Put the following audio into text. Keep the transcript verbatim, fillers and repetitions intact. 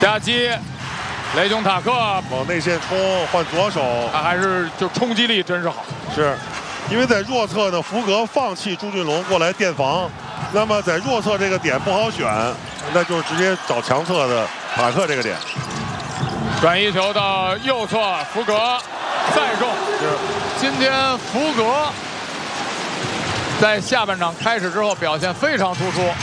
夹击，雷霆塔克往内线冲，换左手， 他还是就冲击力真是好。 是，因为在弱侧呢，福格放弃朱俊龙过来垫防，那么在弱侧这个点不好选，那就直接找强侧的塔克这个点。 转移球到右侧，福格再中。 是， 今天福格在下半场开始之后表现非常突出。